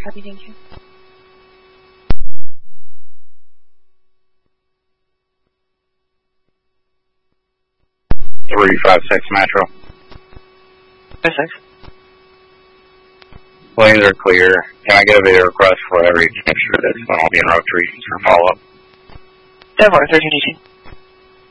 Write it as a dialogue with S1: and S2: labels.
S1: Copy, thank you.
S2: Three 5-6 Metro.
S3: 5-6.
S2: Lanes are clear. Can I get a video request for every make sure this one will be in route 3 for follow-up?
S3: 10-4, 1318.